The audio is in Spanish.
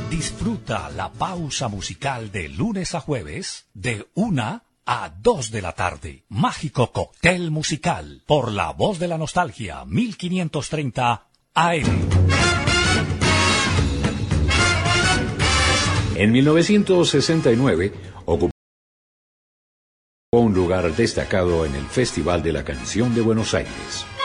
Disfruta la pausa musical de lunes a jueves de 1 a 2 de la tarde. Mágico Cóctel Musical por La Voz de la Nostalgia 1530 AM. En 1969 ocupó un lugar destacado en el Festival de la Canción de Buenos Aires.